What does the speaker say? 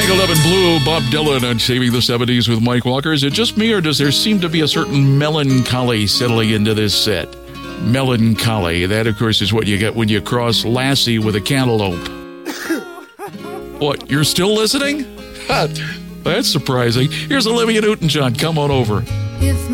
Like 11 Blue, Bob Dylan on Saving the 70s with Mike Walker. Is it just me, or does there seem to be a certain melancholy settling into this set? Melancholy. That, of course, is what you get when you cross Lassie with a cantaloupe. What, you're still listening? That's surprising. Here's Olivia Newton-John. Come on over.